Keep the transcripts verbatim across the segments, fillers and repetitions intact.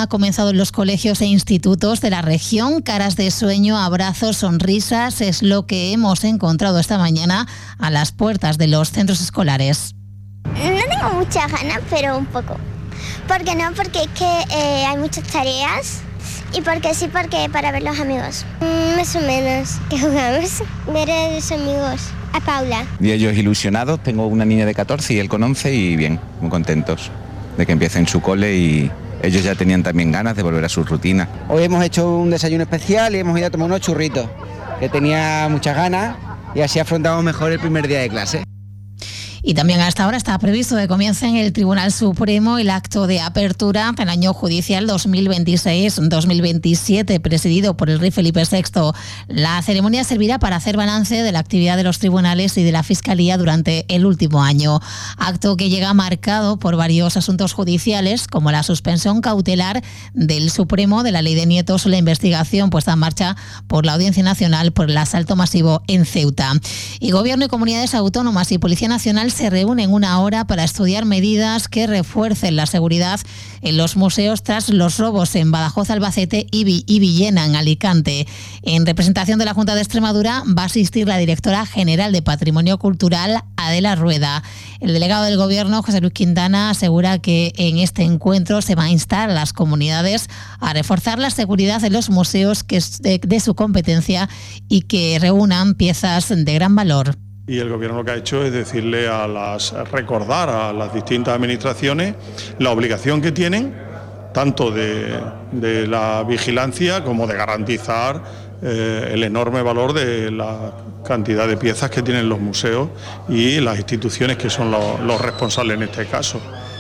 ceremonia ha comenzado en los colegios e institutos de la región. Caras de sueño, abrazos, sonrisas es lo que hemos encontrado esta mañana a las puertas de los centros escolares. No tengo muchas ganas, pero un poco. ¿Por qué no? Porque es que eh, hay muchas tareas y porque sí, porque para ver los amigos. Mm, más o menos. ¿Qué jugamos? Ver a los amigos. A Paula. Y ellos ilusionados, tengo una niña de catorce y él con once y bien, muy contentos de que empiecen su cole y ellos ya tenían también ganas de volver a su rutina. Hoy hemos hecho un desayuno especial y hemos ido a tomar unos churritos, que tenía muchas ganas y así afrontamos mejor el primer día de clase. Y también a esta hora está previsto que comience en el Tribunal Supremo el acto de apertura del año judicial dos mil veintiséis dos mil veintisiete, presidido por el rey Felipe sexto. La ceremonia servirá para hacer balance de la actividad de los tribunales y de la Fiscalía durante el último año. Acto que llega marcado por varios asuntos judiciales, como la suspensión cautelar del Supremo de la ley de nietos o la investigación puesta en marcha por la Audiencia Nacional por el asalto masivo en Ceuta. Y Gobierno y comunidades autónomas y Policía Nacional se reúnen una hora para estudiar medidas que refuercen la seguridad en los museos tras los robos en Badajoz, Albacete y Villena, en Alicante. En representación de la Junta de Extremadura va a asistir la directora general de Patrimonio Cultural, Adela Rueda. El delegado del Gobierno, José Luis Quintana, asegura que en este encuentro se va a instar a las comunidades a reforzar la seguridad de los museos que es de, de su competencia y que reúnan piezas de gran valor. Y el Gobierno lo que ha hecho es decirle a las, recordar a las distintas administraciones la obligación que tienen, tanto de, de la vigilancia como de garantizar eh, el enorme valor de la cantidad de piezas que tienen los museos y las instituciones que son los, los responsables en este caso.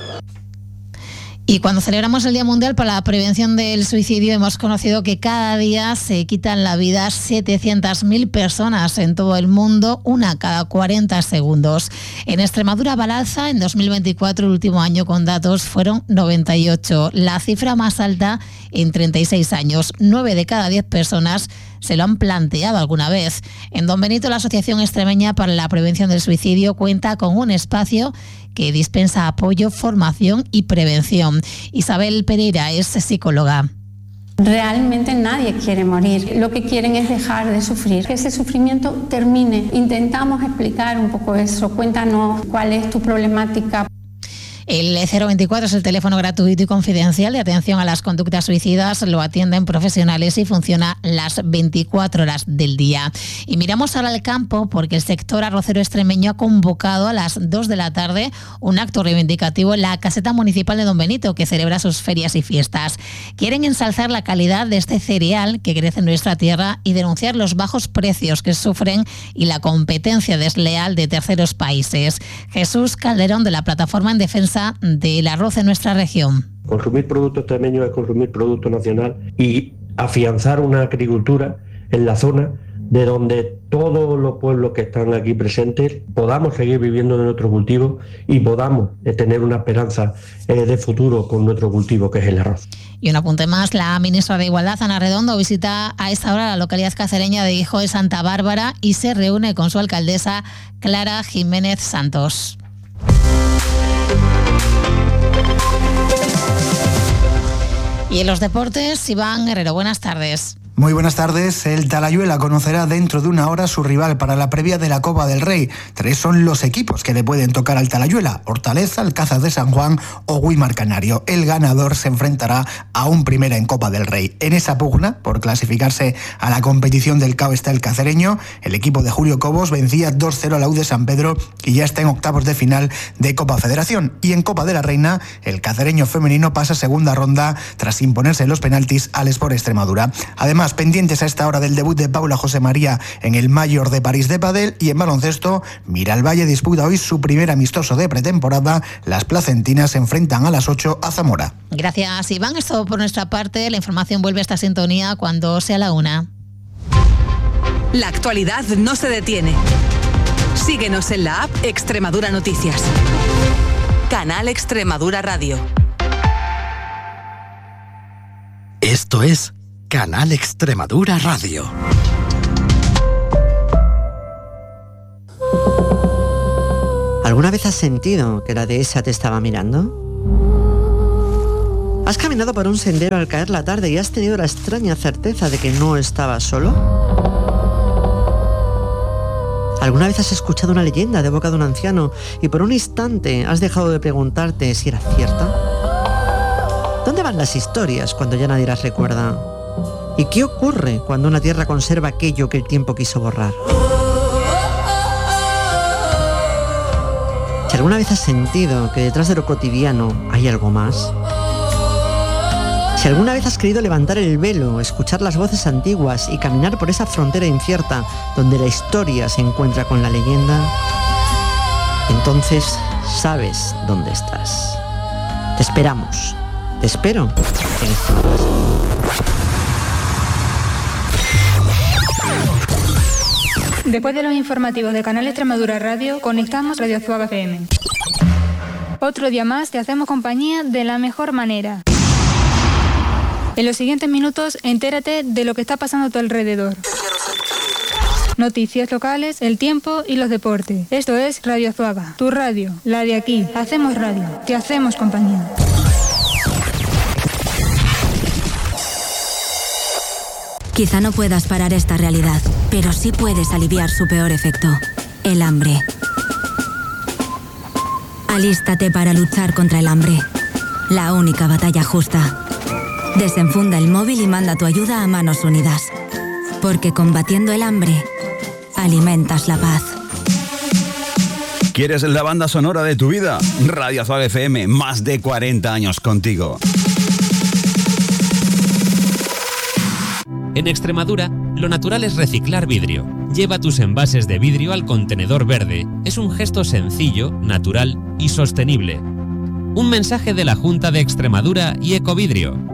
Y cuando celebramos el Día Mundial para la Prevención del Suicidio, hemos conocido que cada día se quitan la vida setecientas mil personas en todo el mundo, una cada cuarenta segundos. En Extremadura va al alza. En dos mil veinticuatro, el último año con datos, fueron noventa y ocho, la cifra más alta en treinta y seis años. nueve de cada diez personas se lo han planteado alguna vez. En Don Benito, la Asociación Extremeña para la Prevención del Suicidio cuenta con un espacio que dispensa apoyo, formación y prevención. Isabel Pereira es psicóloga. Realmente nadie quiere morir, lo que quieren es dejar de sufrir, que ese sufrimiento termine. Intentamos explicar un poco eso, cuéntanos cuál es tu problemática. El cero veinticuatro es el teléfono gratuito y confidencial de atención a las conductas suicidas. Lo atienden profesionales y funciona las veinticuatro horas del día. Y miramos ahora al campo porque el sector arrocero extremeño ha convocado a las dos de la tarde un acto reivindicativo en la caseta municipal de Don Benito, que celebra sus ferias y fiestas. Quieren ensalzar la calidad de este cereal que crece en nuestra tierra y denunciar los bajos precios que sufren y la competencia desleal de terceros países. Jesús Calderón, de la Plataforma en Defensa del Arroz en nuestra región. Consumir productos extremeños es consumir producto nacional y afianzar una agricultura en la zona de donde todos los pueblos que están aquí presentes podamos seguir viviendo de nuestro cultivo y podamos tener una esperanza eh, de futuro con nuestro cultivo, que es el arroz. Y un apunte más, la ministra de Igualdad, Ana Redondo, visita a esta hora la localidad cacereña de Hijo de Santa Bárbara y se reúne con su alcaldesa, Clara Jiménez Santos. Y en los deportes, Iván Herrero, buenas tardes. Muy buenas tardes. El Talayuela conocerá dentro de una hora su rival para la previa de la Copa del Rey. Tres son los equipos que le pueden tocar al Talayuela: Hortaleza, Alcázar de San Juan o Guimar Canario. El ganador se enfrentará a un primera en Copa del Rey. En esa pugna por clasificarse a la competición del C A O está el cacereño. El equipo de Julio Cobos vencía dos cero a la U de San Pedro y ya está en octavos de final de Copa Federación. Y en Copa de la Reina, el cacereño femenino pasa segunda ronda tras imponerse en los penaltis al Sport Extremadura. Además, pendientes a esta hora del debut de Paula José María en el Mayor de París de pádel. Y en baloncesto, Miralvalle disputa hoy su primer amistoso de pretemporada. Las placentinas se enfrentan a las ocho a Zamora. Gracias, Iván. Es todo por nuestra parte. La información vuelve a esta sintonía cuando sea la una. La actualidad no se detiene. Síguenos en la app Extremadura Noticias. Canal Extremadura Radio. Esto es Canal Extremadura Radio. ¿Alguna vez has sentido que la dehesa te estaba mirando? ¿Has caminado por un sendero al caer la tarde y has tenido la extraña certeza de que no estabas solo? ¿Alguna vez has escuchado una leyenda de boca de un anciano y por un instante has dejado de preguntarte si era cierta? ¿Dónde van las historias cuando ya nadie las recuerda? ¿Y qué ocurre cuando una tierra conserva aquello que el tiempo quiso borrar? Si alguna vez has sentido que detrás de lo cotidiano hay algo más, si alguna vez has querido levantar el velo, escuchar las voces antiguas y caminar por esa frontera incierta donde la historia se encuentra con la leyenda, entonces sabes dónde estás. Te esperamos. Te espero en este lugar. Después de los informativos de Canal Extremadura Radio, conectamos Radio Zuaga F M. Otro día más te hacemos compañía de la mejor manera. En los siguientes minutos, entérate de lo que está pasando a tu alrededor. Noticias locales, el tiempo y los deportes. Esto es Radio Zuaga, tu radio, la de aquí. Hacemos radio, te hacemos compañía. Quizá no puedas parar esta realidad, pero sí puedes aliviar su peor efecto, el hambre. Alístate para luchar contra el hambre. La única batalla justa. Desenfunda el móvil y manda tu ayuda a Manos Unidas. Porque combatiendo el hambre, alimentas la paz. ¿Quieres la banda sonora de tu vida? Radio Zuaga F M, más de cuarenta años contigo. En Extremadura, lo natural es reciclar vidrio. Lleva tus envases de vidrio al contenedor verde. Es un gesto sencillo, natural y sostenible. Un mensaje de la Junta de Extremadura y Ecovidrio.